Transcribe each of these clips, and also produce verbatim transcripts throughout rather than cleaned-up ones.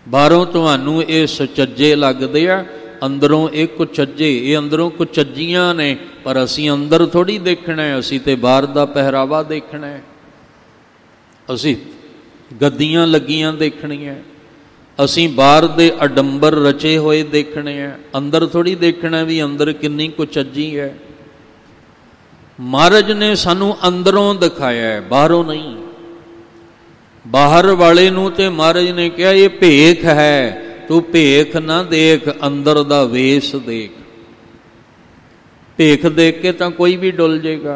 ਬਾਹਰੋਂ ਤੁਹਾਨੂੰ ਇਹ ਸੁਚੱਜੇ ਲੱਗਦੇ ਆ, ਅੰਦਰੋਂ ਇਹ ਕੁਚੱਜੇ। ਇਹ ਅੰਦਰੋਂ ਕੁਚੱਜੀਆਂ ਨੇ, ਪਰ ਅਸੀਂ ਅੰਦਰ ਥੋੜ੍ਹੀ ਦੇਖਣਾ ਹੈ। ਅਸੀਂ ਤੇ ਬਾਹਰ ਦਾ ਪਹਿਰਾਵਾ ਦੇਖਣਾ ਹੈ, ਅਸੀਂ ਗੱਦੀਆਂ ਲੱਗੀਆਂ ਦੇਖਣੀਆਂ, ਅਸੀਂ ਬਾਹਰ ਦੇ ਅਡੰਬਰ ਰਚੇ ਹੋਏ ਦੇਖਣੇ ਆ, ਅੰਦਰ ਥੋੜ੍ਹੀ ਦੇਖਣਾ ਵੀ ਅੰਦਰ ਕਿੰਨੀ ਕੁਚੱਜੀ ਹੈ। ਮਹਾਰਾਜ ਨੇ ਸਾਨੂੰ ਅੰਦਰੋਂ ਦਿਖਾਇਆ ਹੈ, ਬਾਹਰੋਂ ਨਹੀਂ। ਬਾਹਰ ਵਾਲੇ ਨੂੰ ਤੇ ਮਹਾਰਾਜ ਨੇ ਕਿਹਾ ਇਹ ਭੇਖ ਹੈ, ਤੂੰ ਭੇਖ ਨਾ ਦੇਖ, ਅੰਦਰ ਦਾ ਵੇਸ ਦੇਖ। ਭੇਖ ਦੇਖ ਕੇ ਤਾਂ ਕੋਈ ਵੀ ਡੁੱਲ ਜਾਏਗਾ,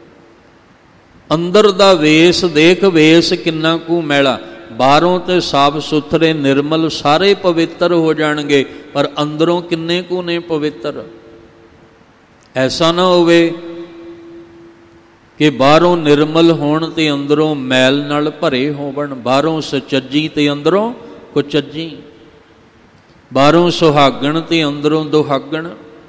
ਅੰਦਰ ਦਾ ਵੇਸ ਦੇਖ। ਵੇਸ ਕਿੰਨਾ ਕੁ ਮੈਲਾ, ਬਾਹਰੋਂ ਤੇ ਸਾਫ ਸੁਥਰੇ ਨਿਰਮਲ ਸਾਰੇ ਪਵਿੱਤਰ ਹੋ ਜਾਣਗੇ, ਪਰ ਅੰਦਰੋਂ ਕਿੰਨੇ ਕੁ ਨੇ ਪਵਿੱਤਰ। ਐਸਾ ਨਾ ਹੋਵੇ ਕਿ ਬਾਹਰੋਂ ਨਿਰਮਲ ਹੋਣ ਤੇ ਅੰਦਰੋਂ ਮੈਲ ਨਾਲ ਭਰੇ ਹੋਵਣ, ਬਾਹਰੋਂ ਸੁਚੱਜੀ ਤੇ ਅੰਦਰੋਂ ਕੁਚੱਜੀ, ਬਾਹਰੋਂ ਸੁਹਾਗਣ ਤੇ ਅੰਦਰੋਂ ਦੁਹਾਗਣ।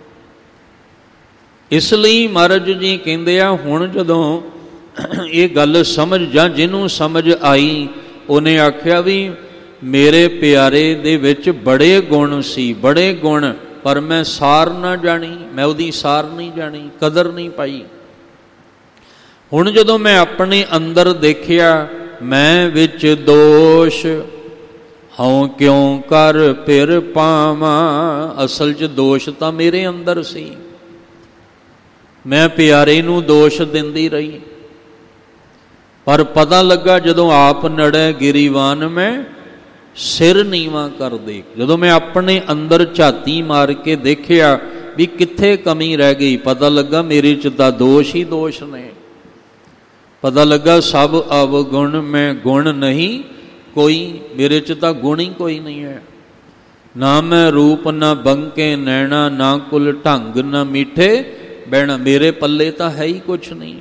ਇਸ ਲਈ ਮਹਾਰਾਜ ਜੀ ਕਹਿੰਦੇ ਆ, ਹੁਣ ਜਦੋਂ ਇਹ ਗੱਲ ਸਮਝ, ਜਾਂ ਜਿਹਨੂੰ ਸਮਝ ਆਈ ਉਹਨੇ ਆਖਿਆ ਵੀ ਮੇਰੇ ਪਿਆਰੇ ਦੇ ਵਿੱਚ ਬੜੇ ਗੁਣ ਸੀ, ਬੜੇ ਗੁਣ, ਪਰ ਮੈਂ ਸਾਰ ਨਾ ਜਾਣੀ, ਮੈਂ ਉਹਦੀ ਸਾਰ ਨਹੀਂ ਜਾਣੀ, ਕਦਰ ਨਹੀਂ ਪਾਈ। ਹੁਣ ਜਦੋਂ ਮੈਂ ਆਪਣੇ ਅੰਦਰ ਦੇਖਿਆ, ਮੈਂ ਵਿੱਚ ਦੋਸ਼ ਹਉ ਕਿਉਂ ਕਰ ਫਿਰ ਪਾਵਾਂ। ਅਸਲ 'ਚ ਦੋਸ਼ ਤਾਂ ਮੇਰੇ ਅੰਦਰ ਸੀ, ਮੈਂ ਪਿਆਰੇ ਨੂੰ ਦੋਸ਼ ਦਿੰਦੀ ਰਹੀ। ਪਰ ਪਤਾ ਲੱਗਾ ਜਦੋਂ ਆਪ ਨੜੈ ਗਿਰੀਵਾਨ ਮੈਂ ਸਿਰ ਨੀਵਾਂ ਕਰ ਦੇਖ। ਜਦੋਂ ਮੈਂ ਆਪਣੇ ਅੰਦਰ ਝਾਤੀ ਮਾਰ ਕੇ ਦੇਖਿਆ ਵੀ ਕਿੱਥੇ ਕਮੀ ਰਹਿ ਗਈ, ਪਤਾ ਲੱਗਾ ਮੇਰੇ 'ਚ ਤਾਂ ਦੋਸ਼ ਹੀ ਦੋਸ਼ ਨੇ। ਪਤਾ ਲੱਗਾ ਸਭ ਅਵਗੁਣ ਮੈਂ ਗੁਣ ਨਹੀਂ ਕੋਈ, ਮੇਰੇ 'ਚ ਤਾਂ ਗੁਣ ਹੀ ਕੋਈ ਨਹੀਂ ਹੈ। ਨਾ ਮੈਂ ਰੂਪ ਨਾ ਬੰਕੇ ਨੈਣਾ, ਨਾ ਕੁਲ ਢੰਗ ਨਾ ਮੀਠੇ ਬਹਿਣਾ, ਮੇਰੇ ਪੱਲੇ ਤਾਂ ਹੈ ਹੀ ਕੁਛ ਨਹੀਂ।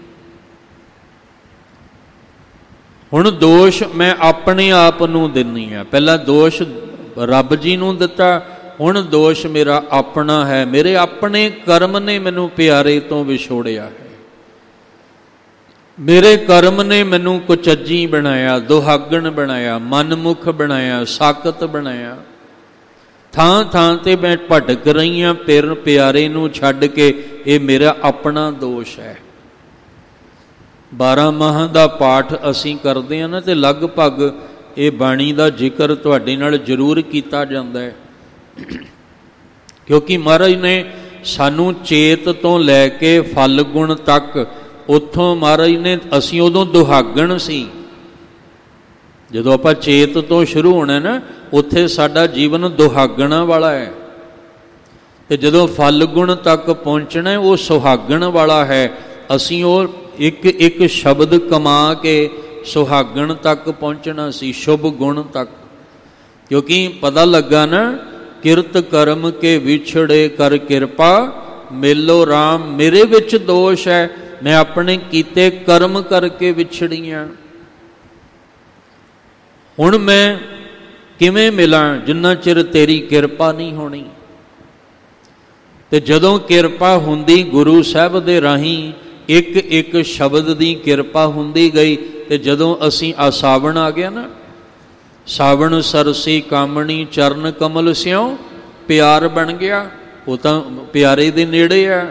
ਹੁਣ ਦੋਸ਼ ਮੈਂ ਆਪਣੇ ਆਪ ਨੂੰ ਦਿੰਨੀ ਆ, ਪਹਿਲਾਂ ਦੋਸ਼ ਰੱਬ ਜੀ ਨੂੰ ਦਿੱਤਾ, ਹੁਣ ਦੋਸ਼ ਮੇਰਾ ਆਪਣਾ ਹੈ। ਮੇਰੇ ਆਪਣੇ ਕਰਮ ਨੇ ਮੈਨੂੰ ਪਿਆਰੇ ਤੋਂ ਵਿਛੋੜਿਆ ਹੈ, ਮੇਰੇ ਕਰਮ ਨੇ ਮੈਨੂੰ ਕੁਚੱਜੀ ਬਣਾਇਆ, ਦੁਹਾਗਣ ਬਣਾਇਆ, ਮਨਮੁਖ ਬਣਾਇਆ, ਸਾਕਤ ਬਣਾਇਆ। ਥਾਂ ਥਾਂ ਤੇ ਮੈਂ ਭਟਕ ਰਹੀ ਹਾਂ ਫਿਰ ਪਿਆਰੇ ਨੂੰ ਛੱਡ ਕੇ, ਇਹ ਮੇਰਾ ਆਪਣਾ ਦੋਸ਼ ਹੈ। ਬਾਰਾਂ ਮਾਹਾਂ ਦਾ ਪਾਠ ਅਸੀਂ ਕਰਦੇ ਹਾਂ ਨਾ, ਤੇ ਲਗਭਗ ਇਹ ਬਾਣੀ ਦਾ ਜ਼ਿਕਰ ਤੁਹਾਡੇ ਨਾਲ ਜ਼ਰੂਰ ਕੀਤਾ ਜਾਂਦਾ ਹੈ, ਕਿਉਂਕਿ ਮਹਾਰਾਜ ਨੇ ਸਾਨੂੰ ਚੇਤ ਤੋਂ ਲੈ ਕੇ ਫਲ ਗੁਣ ਤੱਕ, ਉੱਥੋਂ ਮਹਾਰਾਜ ਨੇ, ਅਸੀਂ ਉਦੋਂ ਦੁਹਾਗਣ ਸੀ। ਜਦੋਂ ਆਪਾਂ ਚੇਤ ਤੋਂ ਸ਼ੁਰੂ ਹੋਣਾ ਨਾ, ਉੱਥੇ ਸਾਡਾ ਜੀਵਨ ਦੁਹਾਗਣਾ ਵਾਲਾ ਹੈ, ਤੇ ਜਦੋਂ ਫਲ ਗੁਣ ਤੱਕ ਪਹੁੰਚਣਾ ਉਹ ਸੁਹਾਗਣ ਵਾਲਾ ਹੈ। ਅਸੀਂ ਉਹ ਇੱਕ ਇੱਕ ਸ਼ਬਦ ਕਮਾ ਕੇ ਸੁਹਾਗਣ ਤੱਕ ਪਹੁੰਚਣਾ ਸੀ, ਸ਼ੁਭ ਗੁਣ ਤੱਕ। ਕਿਉਂਕਿ ਪਤਾ ਲੱਗਾ ਨਾ, ਕਿਰਤ ਕਰਮ ਕੇ ਵਿਛੜੇ ਕਰ ਕਿਰਪਾ ਮੇਲੋ ਰਾਮ। ਮੇਰੇ ਵਿੱਚ ਦੋਸ਼ ਹੈ, ਮੈਂ ਆਪਣੇ ਕੀਤੇ ਕਰਮ ਕਰਕੇ ਵਿਛੜੀਆਂ। ਹੁਣ ਮੈਂ ਕਿਵੇਂ ਮਿਲਾਂ ਜਿੰਨਾ ਚਿਰ ਤੇਰੀ ਕਿਰਪਾ ਨਹੀਂ ਹੋਣੀ। ਤੇ ਜਦੋਂ ਕਿਰਪਾ ਹੁੰਦੀ ਗੁਰੂ ਸਾਹਿਬ ਦੇ ਰਾਹੀਂ, ਇੱਕ ਇੱਕ ਸ਼ਬਦ ਦੀ ਕਿਰਪਾ ਹੁੰਦੀ ਗਈ, ਤੇ ਜਦੋਂ ਅਸੀਂ ਆ ਸਾਵਣ ਆ ਗਿਆ ਨਾ, ਸਾਵਣ ਸਰਸੀ ਕਾਮਣੀ ਚਰਨ ਕਮਲ ਸਿਉ ਪਿਆਰ ਬਣ ਗਿਆ। ਉਹ ਤਾਂ ਪਿਆਰੇ ਦੇ ਨੇੜੇ ਆ।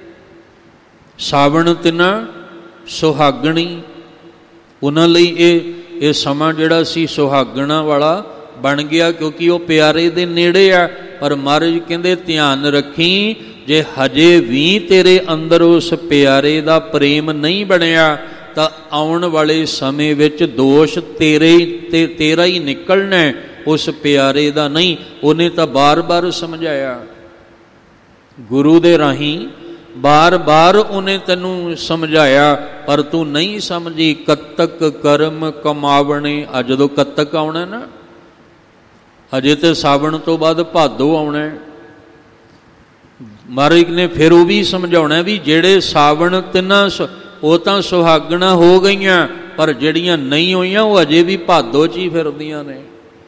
ਸਾਵਣ ਤਿਨਾ ਸੁਹਾਗਣੀ, ਉਹਨਾਂ ਲਈ ਇਹ ਇਹ ਸਮਾਂ ਜਿਹੜਾ ਸੀ ਸੁਹਾਗਣਾ ਵਾਲਾ ਬਣ ਗਿਆ, ਕਿਉਂਕਿ ਉਹ ਪਿਆਰੇ ਦੇ ਨੇੜੇ ਆ। ਪਰ ਮਹਾਰਾਜ ਕਹਿੰਦੇ ਧਿਆਨ ਰੱਖੀ, ਜੇ ਹਜੇ ਵੀ ਤੇਰੇ ਅੰਦਰ ਉਸ ਪਿਆਰੇ ਦਾ ਪ੍ਰੇਮ ਨਹੀਂ ਬਣਿਆ, ਤਾਂ ਆਉਣ ਵਾਲੇ ਸਮੇਂ ਵਿੱਚ ਦੋਸ਼ ਤੇਰੇ ਤੇ ਤੇਰਾ ਹੀ ਨਿਕਲਣਾ, ਉਸ ਪਿਆਰੇ ਦਾ ਨਹੀਂ। ਉਹਨੇ ਤਾਂ ਬਾਰ-ਬਾਰ ਸਮਝਾਇਆ, ਗੁਰੂ ਦੇ ਰਾਹੀਂ ਬਾਰ-ਬਾਰ ਉਹਨੇ ਤੈਨੂੰ ਸਮਝਾਇਆ, ਪਰ ਤੂੰ ਨਹੀਂ ਸਮਝੀ। ਕੱਤਕ ਕਰਮ ਕਮਾਵਣੇ, ਆ ਜਦੋਂ ਕੱਤਕ ਆਉਣਾ ਨਾ, ਹਜੇ ਤੇ ਸਾਵਣ ਤੋਂ ਬਾਅਦ ਭਾਦੋ ਆਉਣਾ, ਮਹਾਰਾਜ ਨੇ ਫਿਰ ਉਹ ਵੀ ਸਮਝਾਉਣਾ ਵੀ ਜਿਹੜੇ ਸਾਵਣ ਤਿੰਨਾਂ ਉਹ ਤਾਂ ਸੁਹਾਗਣਾ ਹੋ ਗਈਆਂ, ਪਰ ਜਿਹੜੀਆਂ ਨਹੀਂ ਹੋਈਆਂ ਉਹ ਅਜੇ ਵੀ ਭਾਦੋ 'ਚ ਹੀ ਫਿਰਦੀਆਂ ਨੇ।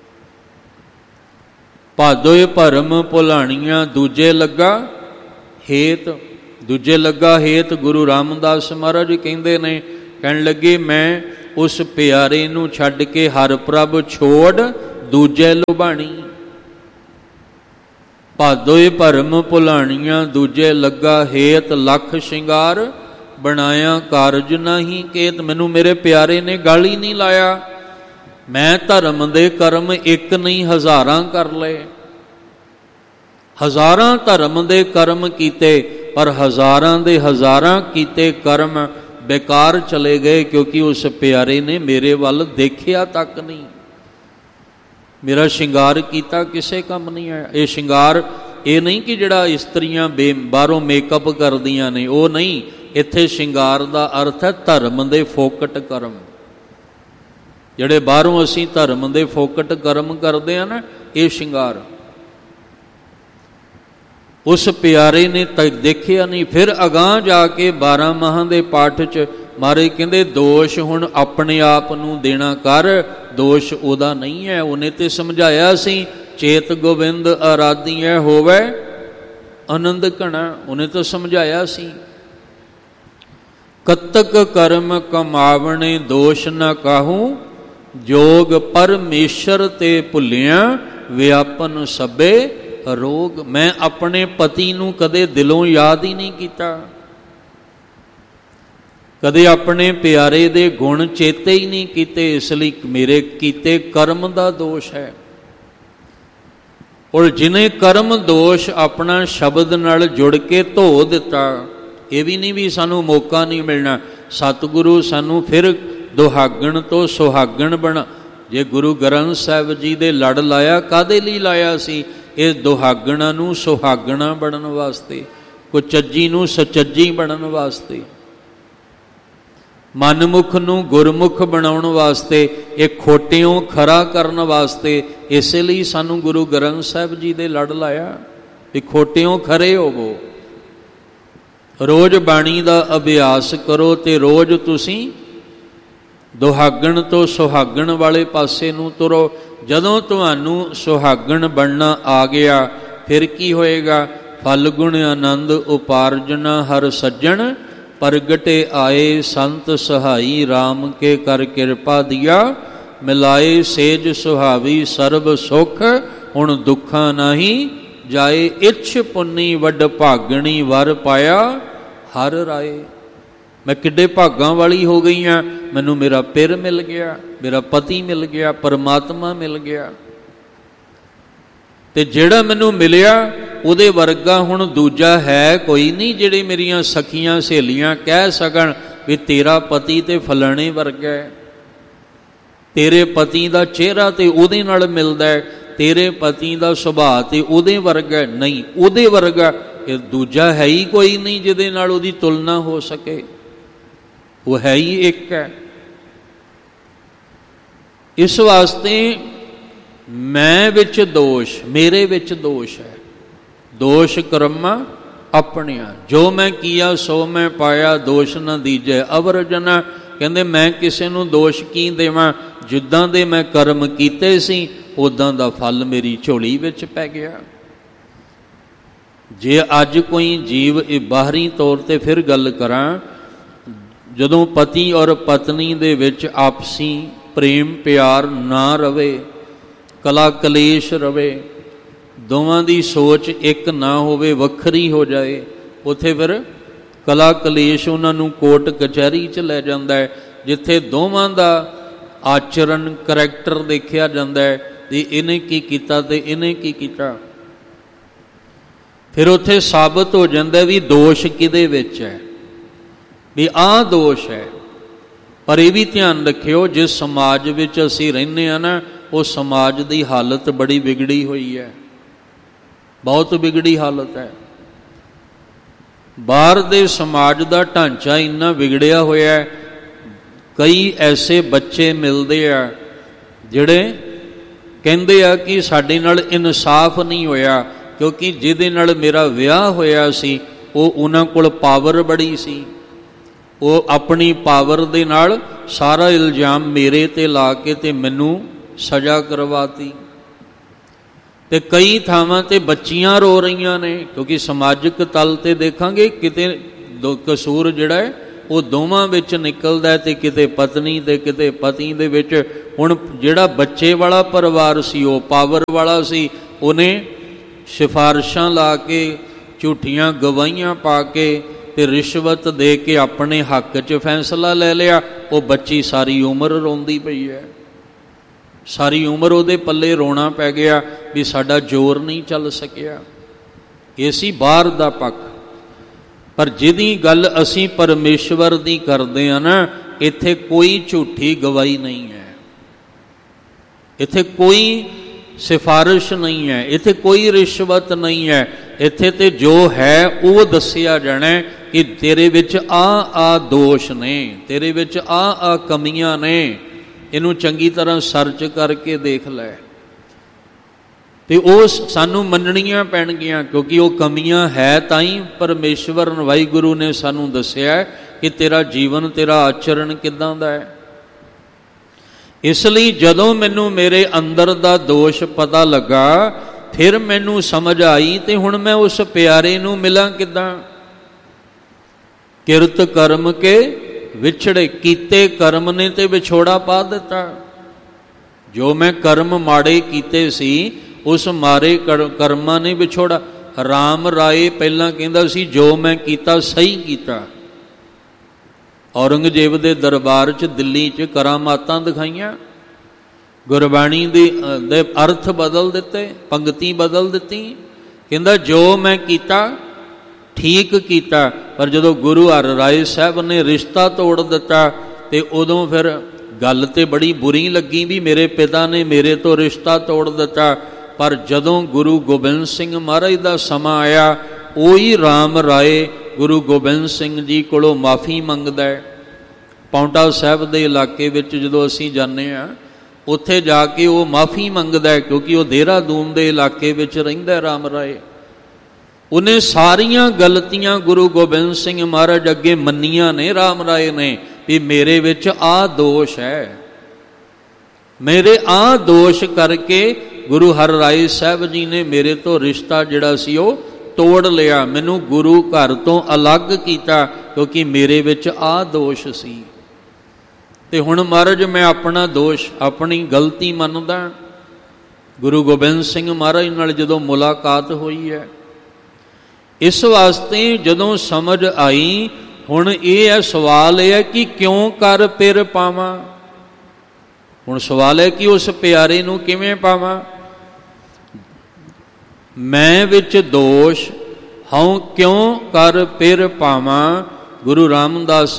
ਭਾਦੋਏ ਭਰਮ ਭੁਲਾਣੀਆਂ ਦੂਜੇ ਲੱਗਾ ਹੇਤ, ਦੂਜੇ ਲੱਗਾ ਹੇਤ। ਗੁਰੂ ਰਾਮਦਾਸ ਮਹਾਰਾਜ ਕਹਿੰਦੇ ਨੇ, ਕਹਿਣ ਲੱਗੇ ਮੈਂ ਉਸ ਪਿਆਰੇ ਨੂੰ ਛੱਡ ਕੇ ਹਰ ਪ੍ਰਭ ਛੋੜ ਦੂਜੇ ਲੁਭਾਣੀ। ਭਾਦੋਏ ਭਰਮ ਭੁਲਾਣੀਆਂ, ਦੂਜੇ ਲੱਗਾ ਹੇਤ ਲੱਖ ਸ਼ਿੰਗਾਰ, ਬਣਾਇਆ ਕਾਰਜ ਨਹੀਂ ਕੇਤ। ਮੈਨੂੰ ਮੇਰੇ ਪਿਆਰੇ ਨੇ ਗਲ ਹੀ ਨਹੀਂ ਲਾਇਆ। ਮੈਂ ਧਰਮ ਦੇ ਕਰਮ ਇੱਕ ਨਹੀਂ ਹਜ਼ਾਰਾਂ ਕਰ ਲਏ। ਹਜ਼ਾਰਾਂ ਧਰਮ ਦੇ ਕਰਮ ਕੀਤੇ, ਪਰ ਹਜ਼ਾਰਾਂ ਦੇ ਹਜ਼ਾਰਾਂ ਕੀਤੇ ਕਰਮ ਬੇਕਾਰ ਚਲੇ ਗਏ, ਕਿਉਂਕਿ ਉਸ ਪਿਆਰੇ ਨੇ ਮੇਰੇ ਵੱਲ ਦੇਖਿਆ ਤੱਕ ਨਹੀਂ। ਮੇਰਾ ਸ਼ਿੰਗਾਰ ਕੀਤਾ ਕਿਸੇ ਕੰਮ ਨਹੀਂ ਆਇਆ। ਇਹ ਸ਼ਿੰਗਾਰ ਇਹ ਨਹੀਂ ਕਿ ਜਿਹੜਾ ਇਸਤਰੀਆਂ ਬੇ ਬਾਹਰੋਂ ਮੇਕਅਪ ਕਰਦੀਆਂ ਨੇ, ਉਹ ਨਹੀਂ। ਇੱਥੇ ਸ਼ਿੰਗਾਰ ਦਾ ਅਰਥ ਹੈ ਧਰਮ ਦੇ ਫੋਕਟ ਕਰਮ। ਜਿਹੜੇ ਬਾਹਰੋਂ ਅਸੀਂ ਧਰਮ ਦੇ ਫੋਕਟ ਕਰਮ ਕਰਦੇ ਆ ਨਾ, ਇਹ ਸ਼ਿੰਗਾਰ। ਉਸ ਪਿਆਰੇ ਨੇ ਤਾਂ ਦੇਖਿਆ ਨਹੀਂ। ਫਿਰ ਅਗਾਂਹ ਜਾ ਕੇ ਬਾਰਾਂ ਮਾਹਾਂ ਦੇ ਪਾਠ 'ਚ ਮਹਾਰਾਜ ਕਹਿੰਦੇ ਦੋਸ਼ ਹੁਣ ਆਪਣੇ ਆਪ ਨੂੰ ਦੇਣਾ ਕਰ, ਦੋਸ਼ ਉਹਦਾ ਨਹੀਂ ਹੈ। ਉਹਨੇ ਤੇ ਸਮਝਾਇਆ ਸੀ, ਚੇਤ ਗੋਬਿੰਦ ਆਰਾਧੀਐ ਹੋਵੇ ਆਨੰਦ ਘਣਾ। ਉਹਨੇ ਤਾਂ ਸਮਝਾਇਆ ਸੀ, ਕਤਕ ਕਰਮ ਕਮਾਵਣੇ ਦੋਸ਼ ਨਾ ਕਾਹੂ, ਜੋਗ ਪਰਮੇਸ਼ਰ ਤੇ ਭੁੱਲਿਆ ਵਿਆਪਨ ਸਭੇ ਰੋਗ। ਮੈਂ ਆਪਣੇ ਪਤੀ ਨੂੰ ਕਦੇ ਦਿਲੋਂ ਯਾਦ ਹੀ ਨਹੀਂ ਕੀਤਾ, ਕਦੇ ਆਪਣੇ ਪਿਆਰੇ ਦੇ ਗੁਣ ਚੇਤੇ ਹੀ ਨਹੀਂ ਕੀਤੇ। ਇਸ ਲਈ ਮੇਰੇ ਕੀਤੇ ਕਰਮ ਦਾ ਦੋਸ਼ ਹੈ। ਔਰ ਜਿਹਨੇ ਕਰਮ ਦੋਸ਼ ਆਪਣਾ ਸ਼ਬਦ ਨਾਲ ਜੁੜ ਕੇ ਧੋ ਦਿੱਤਾ, ਇਹ ਵੀ ਨਹੀਂ ਵੀ ਸਾਨੂੰ ਮੌਕਾ ਨਹੀਂ ਮਿਲਣਾ। ਸਤਿਗੁਰੂ ਸਾਨੂੰ ਫਿਰ ਦੁਹਾਗਣ ਤੋਂ ਸੁਹਾਗਣ ਬਣਾ। ਜੇ ਗੁਰੂ ਗ੍ਰੰਥ ਸਾਹਿਬ ਜੀ ਦੇ ਲੜ ਲਾਇਆ, ਕਾਹਦੇ ਲਈ ਲਾਇਆ ਸੀ? ਇਹ ਦੁਹਾਗਣਾ ਨੂੰ ਸੁਹਾਗਣਾ ਬਣਨ ਵਾਸਤੇ, ਕੁਚੱਜੀ ਨੂੰ ਸਚੱਜੀ ਬਣਨ ਵਾਸਤੇ, ਮਨਮੁਖ ਨੂੰ ਗੁਰਮੁਖ ਬਣਾਉਣ ਵਾਸਤੇ, ਇਹ ਖੋਟਿਓਂ ਖਰਾ ਕਰਨ ਵਾਸਤੇ। ਇਸੇ ਲਈ ਸਾਨੂੰ ਗੁਰੂ ਗ੍ਰੰਥ ਸਾਹਿਬ ਜੀ ਦੇ ਲੜ ਲਾਇਆ ਵੀ ਖੋਟਿਓਂ ਖਰੇ ਹੋਵੋ। ਰੋਜ਼ ਬਾਣੀ ਦਾ ਅਭਿਆਸ ਕਰੋ ਤੇ ਰੋਜ਼ ਤੁਸੀਂ ਦੁਹਾਗਣ ਤੋਂ ਸੁਹਾਗਣ ਵਾਲੇ ਪਾਸੇ ਨੂੰ ਤੁਰੋ। ਜਦੋਂ ਤੁਹਾਨੂੰ ਸੁਹਾਗਣ ਬਣਨਾ ਆ ਗਿਆ, ਫਿਰ ਕੀ ਹੋਏਗਾ? ਫਲ ਗੁਣ ਆਨੰਦ ਉਪਾਰਜਨਾ ਹਰ ਸੱਜਣ, ਪ੍ਰਗਟੇ ਆਏ ਸੰਤ ਸਹਾਈ, ਰਾਮ ਕੇ ਕਰ ਕਿਰਪਾ ਦਿਆ, ਮਿਲਾਏ ਸੇਜ ਸੁਹਾਵੀ ਸਰਬ ਸੁਖ, ਹੁਣ ਦੁੱਖਾਂ ਨਹੀਂ ਜਾਏ, ਇੱਛ ਪੁੰਨੀ ਵੱਡ ਭਾਗਣੀ ਵਰ ਪਾਇਆ ਹਰ ਰਾਏ। ਮੈਂ ਕਿੱਡੇ ਭਾਗਾਂ ਵਾਲੀ ਹੋ ਗਈ ਹਾਂ, ਮੈਨੂੰ ਮੇਰਾ ਪਿਰ ਮਿਲ ਗਿਆ, ਮੇਰਾ ਪਤੀ ਮਿਲ ਗਿਆ, ਪਰਮਾਤਮਾ ਮਿਲ ਗਿਆ। ਤੇ ਜਿਹੜਾ ਮੈਨੂੰ ਮਿਲਿਆ ਉਹਦੇ ਵਰਗਾ ਹੁਣ ਦੂਜਾ ਹੈ ਕੋਈ ਨਹੀਂ। ਜਿਹੜੇ ਮੇਰੀਆਂ ਸਖੀਆਂ ਸਹੇਲੀਆਂ ਕਹਿ ਸਕਣ ਵੀ ਤੇਰਾ ਪਤੀ ਤੇ ਫਲਾਣੇ ਵਰਗਾ ਹੈ, ਤੇਰੇ ਪਤੀ ਦਾ ਚਿਹਰਾ ਤੇ ਉਹਦੇ ਨਾਲ ਮਿਲਦਾ ਹੈ, ਤੇਰੇ ਪਤੀ ਦਾ ਸੁਭਾਅ ਤੇ ਉਹਦੇ ਵਰਗਾ। ਨਹੀਂ, ਉਹਦੇ ਵਰਗਾ ਇਹ ਦੂਜਾ ਹੈ ਹੀ ਕੋਈ ਨਹੀਂ ਜਿਹਦੇ ਨਾਲ ਉਹਦੀ ਤੁਲਨਾ ਹੋ ਸਕੇ। ਉਹ ਹੈ ਹੀ ਇੱਕ ਹੈ। ਇਸ ਵਾਸਤੇ ਮੈਂ ਵਿੱਚ ਦੋਸ਼, ਮੇਰੇ ਵਿੱਚ ਦੋਸ਼ ਹੈ। ਦੋਸ਼ ਕਰਮਾਂ ਆਪਣਿਆਂ, ਜੋ ਮੈਂ ਕੀਆ ਸੋ ਮੈਂ ਪਾਇਆ, ਦੋਸ਼ ਨਾ ਦੀਜੈ ਅਵਰ ਜਨਾ। ਕਹਿੰਦੇ ਮੈਂ ਕਿਸੇ ਨੂੰ ਦੋਸ਼ ਕੀ ਦੇਵਾਂ? ਜਿੱਦਾਂ ਦੇ ਮੈਂ ਕਰਮ ਕੀਤੇ ਸੀ, ਉੱਦਾਂ ਦਾ ਫਲ ਮੇਰੀ ਝੋਲੀ ਵਿੱਚ ਪੈ ਗਿਆ। ਜੇ ਅੱਜ ਕੋਈ ਜੀਵ ਇਹ ਬਾਹਰੀ ਤੌਰ ਤੇ ਫਿਰ ਗੱਲ ਕਰਾਂ, ਜਦੋਂ ਪਤੀ ਔਰ ਪਤਨੀ ਦੇ ਵਿੱਚ ਆਪਸੀ ਪ੍ਰੇਮ ਪਿਆਰ ਨਾ ਰਵੇ, ਕਲਾ ਕਲੇਸ਼ ਰਵੇ, ਦੋਵਾਂ ਦੀ ਸੋਚ ਇੱਕ ਨਾ ਹੋਵੇ, ਵੱਖਰੀ ਹੋ ਜਾਏ, ਉੱਥੇ ਫਿਰ ਕਲਾ ਕਲੇਸ਼ ਉਹਨਾਂ ਨੂੰ ਕੋਰਟ ਕਚਹਿਰੀ 'ਚ ਲੈ ਜਾਂਦਾ ਹੈ, ਜਿੱਥੇ ਦੋਵਾਂ ਦਾ ਆਚਰਣ ਕਰੈਕਟਰ ਦੇਖਿਆ ਜਾਂਦਾ ਹੈ ਵੀ ਇਹਨੇ ਕੀ ਕੀਤਾ ਤੇ ਇਹਨੇ ਕੀ ਕੀਤਾ। ਫਿਰ ਉੱਥੇ ਸਾਬਤ ਹੋ ਜਾਂਦਾ ਵੀ ਦੋਸ਼ ਕਿਹਦੇ ਵਿੱਚ ਹੈ, ਵੀ ਆਹ ਦੋਸ਼ ਹੈ। ਪਰ ਇਹ ਵੀ ਧਿਆਨ ਰੱਖਿਓ, ਜਿਸ ਸਮਾਜ ਵਿੱਚ ਅਸੀਂ ਰਹਿੰਦੇ ਹਾਂ ਨਾ, ਉਹ ਸਮਾਜ ਦੀ ਹਾਲਤ ਬੜੀ ਵਿਗੜੀ ਹੋਈ ਹੈ, ਬਹੁਤ ਵਿਗੜੀ ਹਾਲਤ ਹੈ। ਬਾਹਰ ਦੇ ਸਮਾਜ ਦਾ ਢਾਂਚਾ ਇੰਨਾ ਵਿਗੜਿਆ ਹੋਇਆ ਹੈ। ਕਈ ਐਸੇ ਬੱਚੇ ਮਿਲਦੇ ਆ ਜਿਹੜੇ ਕਹਿੰਦੇ ਆ ਕਿ ਸਾਡੇ ਨਾਲ ਇਨਸਾਫ ਨਹੀਂ ਹੋਇਆ, ਕਿਉਂਕਿ ਜਿਹਦੇ ਨਾਲ ਮੇਰਾ ਵਿਆਹ ਹੋਇਆ ਸੀ ਉਹ ਉਹਨਾਂ ਕੋਲ ਪਾਵਰ ਬੜੀ ਸੀ, ਉਹ ਆਪਣੀ ਪਾਵਰ ਦੇ ਨਾਲ ਸਾਰਾ ਇਲਜ਼ਾਮ ਮੇਰੇ ਤੇ ਲਾ ਕੇ ਤੇ ਮੈਨੂੰ ਸਜ਼ਾ ਕਰਵਾਤੀ। ਤੇ ਕਈ ਥਾਵਾਂ ਤੇ ਬੱਚੀਆਂ ਰੋ ਰਹੀਆਂ ਨੇ, ਕਿਉਂਕਿ ਸਮਾਜਿਕ ਤਲ ਤੇ ਦੇਖਾਂਗੇ ਕਿਤੇ ਕਸੂਰ ਜਿਹੜਾ ਹੈ ਉਹ ਦੋਵਾਂ ਵਿੱਚ ਨਿਕਲਦਾ, ਤੇ ਕਿਤੇ ਪਤਨੀ ਤੇ ਕਿਤੇ ਪਤੀ ਦੇ ਵਿੱਚ। ਹੁਣ ਜਿਹੜਾ ਬੱਚੇ ਵਾਲਾ ਪਰਿਵਾਰ ਸੀ ਉਹ ਪਾਵਰ ਵਾਲਾ ਸੀ, ਉਹਨੇ ਸਿਫਾਰਿਸ਼ਾਂ ਲਾ ਕੇ, ਝੂਠੀਆਂ ਗਵਾਹੀਆਂ ਪਾ ਕੇ ਤੇ ਰਿਸ਼ਵਤ ਦੇ ਕੇ ਆਪਣੇ ਹੱਕ 'ਚ ਫੈਸਲਾ ਲੈ ਲਿਆ। ਉਹ ਬੱਚੀ ਸਾਰੀ ਉਮਰ ਰੋਂਦੀ ਪਈ ਹੈ, ਸਾਰੀ ਉਮਰ ਉਹਦੇ ਪੱਲੇ ਰੋਣਾ ਪੈ ਗਿਆ ਵੀ ਸਾਡਾ ਜ਼ੋਰ ਨਹੀਂ ਚੱਲ ਸਕਿਆ। ਇਹ ਸੀ ਬਾਹਰ ਦਾ ਪੱਖ। ਪਰ ਜਿਹਦੀ ਗੱਲ ਅਸੀਂ ਪਰਮੇਸ਼ਵਰ ਦੀ ਕਰਦੇ ਹਾਂ ਨਾ, ਇੱਥੇ ਕੋਈ ਝੂਠੀ ਗਵਾਹੀ ਨਹੀਂ ਹੈ, ਇੱਥੇ ਕੋਈ ਸਿਫਾਰਿਸ਼ ਨਹੀਂ ਹੈ, ਇੱਥੇ ਕੋਈ ਰਿਸ਼ਵਤ ਨਹੀਂ ਹੈ। ਇੱਥੇ ਤੇ ਜੋ ਹੈ ਉਹ ਦੱਸਿਆ ਜਾਣਾ ਕਿ ਤੇਰੇ ਵਿੱਚ ਆ ਆ ਦੋਸ਼ ਨੇ, ਤੇਰੇ ਵਿੱਚ ਆ ਆ ਕਮੀਆਂ ਨੇ, ਇਹਨੂੰ ਚੰਗੀ ਤਰ੍ਹਾਂ ਸਰਚ ਕਰਕੇ ਦੇਖ ਲੈ। ਤੇ ਉਹ ਸਾਨੂੰ ਮੰਨਣੀਆਂ ਪੈਣਗੀਆਂ, ਕਿਉਂਕਿ ਉਹ ਕਮੀਆਂ ਹੈ ਤਾਂ ਹੀ ਪਰਮੇਸ਼ਵਰ ਵਾਹਿਗੁਰੂ ਨੇ ਸਾਨੂੰ ਦੱਸਿਆ ਕਿ ਤੇਰਾ ਜੀਵਨ, ਤੇਰਾ ਆਚਰਣ ਕਿੱਦਾਂ ਦਾ ਹੈ। ਇਸ ਲਈ ਜਦੋਂ ਮੈਨੂੰ ਮੇਰੇ ਅੰਦਰ ਦਾ ਦੋਸ਼ ਪਤਾ ਲੱਗਾ, ਫਿਰ ਮੈਨੂੰ ਸਮਝ ਆਈ ਤੇ ਹੁਣ ਮੈਂ ਉਸ ਪਿਆਰੇ ਨੂੰ ਮਿਲਾਂ ਕਿੱਦਾਂ। ਕਿਰਤ ਕਰਮ ਕੇ ਵਿਛੜੇ, ਕੀਤੇ ਕਰਮ ਨੇ ਤੇ ਵਿਛੋੜਾ ਪਾ ਦਿੱਤਾ। ਜੋ ਮੈਂ ਕਰਮ ਮਾੜੇ ਕੀਤੇ ਸੀ, ਉਸ ਮਾਰੇ ਕਰਮਾਂ ਨੇ ਵਿਛੋੜਾ। ਰਾਮ ਰਾਏ ਪਹਿਲਾਂ ਕਹਿੰਦਾ ਸੀ ਜੋ ਮੈਂ ਕੀਤਾ ਸਹੀ ਕੀਤਾ। ਔਰੰਗਜ਼ੇਬ ਦੇ ਦਰਬਾਰ 'ਚ ਦਿੱਲੀ 'ਚ ਕਰਾਮਾਤਾਂ ਦਿਖਾਈਆਂ, ਗੁਰਬਾਣੀ ਦੇ ਦੇ ਅਰਥ ਬਦਲ ਦਿੱਤੇ, ਪੰਗਤੀ ਬਦਲ ਦਿੱਤੀ। ਕਹਿੰਦਾ ਜੋ ਮੈਂ ਕੀਤਾ ਠੀਕ ਕੀਤਾ। ਪਰ ਜਦੋਂ ਗੁਰੂ ਹਰ ਰਾਏ ਸਾਹਿਬ ਨੇ ਰਿਸ਼ਤਾ ਤੋੜ ਦਿੱਤਾ ਤੇ ਉਦੋਂ ਫਿਰ ਗੱਲ ਤੇ ਬੜੀ ਬੁਰੀ ਲੱਗੀ ਵੀ ਮੇਰੇ ਪਿਤਾ ਨੇ ਮੇਰੇ ਤੋਂ ਰਿਸ਼ਤਾ ਤੋੜ ਦਿੱਤਾ। ਪਰ ਜਦੋਂ ਗੁਰੂ ਗੋਬਿੰਦ ਸਿੰਘ ਮਹਾਰਾਜ ਦਾ ਸਮਾਂ ਆਇਆ, ਉਹੀ ਰਾਮ ਰਾਏ ਗੁਰੂ ਗੋਬਿੰਦ ਸਿੰਘ ਜੀ ਕੋਲੋਂ ਮਾਫੀ ਮੰਗਦਾ ਹੈ। ਪਾਉਂਟਾ ਸਾਹਿਬ ਦੇ ਇਲਾਕੇ ਵਿੱਚ ਜਦੋਂ ਅਸੀਂ ਜਾਂਦੇ ਹਾਂ, ਉੱਥੇ ਜਾ ਕੇ ਉਹ ਮਾਫੀ ਮੰਗਦਾ ਹੈ, ਕਿਉਂਕਿ ਉਹ ਦੇਹਰਾਦੂਨ ਦੇ ਇਲਾਕੇ ਵਿੱਚ ਰਹਿੰਦਾ ਰਾਮ ਰਾਏ। ਉਹਨੇ ਸਾਰੀਆਂ ਗਲਤੀਆਂ ਗੁਰੂ ਗੋਬਿੰਦ ਸਿੰਘ ਮਹਾਰਾਜ ਅੱਗੇ ਮੰਨੀਆਂ ਨੇ ਰਾਮ ਰਾਏ ਨੇ ਵੀ ਮੇਰੇ ਵਿੱਚ ਆਹ ਦੋਸ਼ ਹੈ, ਮੇਰੇ ਆਹ ਦੋਸ਼ ਕਰਕੇ ਗੁਰੂ ਹਰ ਰਾਏ ਸਾਹਿਬ ਜੀ ਨੇ ਮੇਰੇ ਤੋਂ ਰਿਸ਼ਤਾ ਜਿਹੜਾ ਸੀ ਉਹ ਤੋੜ ਲਿਆ, ਮੈਨੂੰ ਗੁਰੂ ਘਰ ਤੋਂ ਅਲੱਗ ਕੀਤਾ, ਕਿਉਂਕਿ ਮੇਰੇ ਵਿੱਚ ਆਹ ਦੋਸ਼ ਸੀ। ਤੇ ਹੁਣ ਮਹਾਰਾਜ ਮੈਂ ਆਪਣਾ ਦੋਸ਼, ਆਪਣੀ ਗਲਤੀ ਮੰਨਦਾ। ਗੁਰੂ ਗੋਬਿੰਦ ਸਿੰਘ ਮਹਾਰਾਜ ਨਾਲ ਜਦੋਂ ਮੁਲਾਕਾਤ ਹੋਈ ਹੈ, ਇਸ ਵਾਸਤੇ ਜਦੋਂ ਸਮਝ ਆਈ, ਹੁਣ ਇਹ ਹੈ ਸਵਾਲ ਇਹ ਹੈ ਕਿ ਕਿਉਂ ਕਰ ਪਿਰ ਪਾਵਾਂ। ਹੁਣ ਸਵਾਲ ਹੈ ਕਿ ਉਸ ਪਿਆਰੇ ਨੂੰ ਕਿਵੇਂ ਪਾਵਾਂ। ਮੈਂ ਵਿੱਚ ਦੋਸ਼ ਹਉ ਕਿਉਂ ਕਰ ਪਿਰ ਪਾਵਾਂ। ਗੁਰੂ ਰਾਮਦਾਸ